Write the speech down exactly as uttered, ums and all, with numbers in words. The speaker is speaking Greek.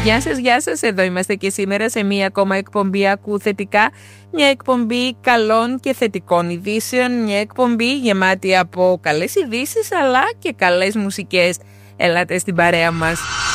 Γεια σας, γεια σας, εδώ είμαστε και σήμερα σε μία ακόμα εκπομπή Ακού Θετικά, μια εκπομπή καλών και θετικών ειδήσεων, μια εκπομπή γεμάτη από καλές ειδήσεις αλλά και καλές μουσικές. Ελάτε στην παρέα μας.